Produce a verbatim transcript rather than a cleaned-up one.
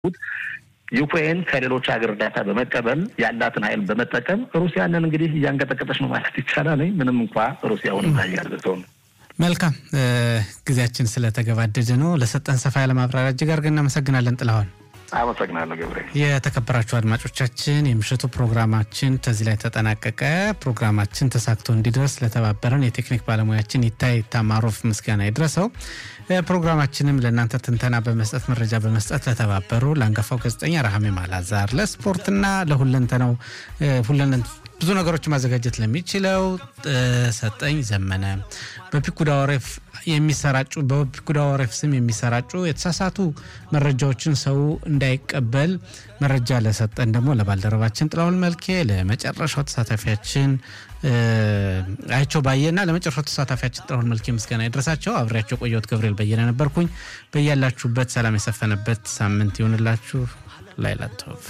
ዩክሬን ከሌሎች ሀገር እርዳታ በመቀበል ያላትን ኃይል በመጠቀም ሩሲያንን እንግዲህ እያንቀጠቀጠች ነው ማለት ይቻላል ምንም እንኳን ሩሲያውን ታያለተው መልካም ጊዜያችን ስለተገባደደ ነው ለሰጠን ሰፋ ያለ ማብራሪያ እጅግ አድርገን እናመሰግናለን ጥላሁን አመሰግናለሁ ገብሬ የተከበራችሁ አድማጮቻችን የምሽቱ ፕሮግራማችን ተዚህ ላይ ተጠናቀቀ ፕሮግራማችን ተሳክቶ እንዲደርስ ለተባበረን የቴክኒክ ባለሙያችን ይታይ ታማሮፍ ምስጋና ይድረሰው ፕሮግራማችንም ለእናንተ ትንተና በመስጠት መረጃ በመስጠት ለተባበሩ ለአንጋፋው ጋዜጠኛ ረሃሜ ማላዛር ለስፖርትና ለሁለንተናው ሁለንተና ብዙ ነገሮች ማዘጋጀት ለሚችለው ሰጠኝ ዘመነ በፒኩዳወሬፍ የሚሰራጩ በፒኩዳወሬፍ ስም የሚሰራጩ የተሳሳቱ መረጃዎችን ሰው እንዳይቀበል መረጃ ለሰጠን ደግሞ ለባልደረባችን ጥላሁን መልኬ ለመጨረሻው ተሳታፊያችን አይቾ ባየና ለመጨረሻው ተሳታፊያችን ጥላሁን መልኬ ምስጋና ይድረሳቸው አብሬያቸው ቆየሁት ገብርኤል በየነ ነበርኩኝ በእያላችሁበት ሰላም የሰፈነበት ሳምንት ይሁንላችሁ ላይላቶፍ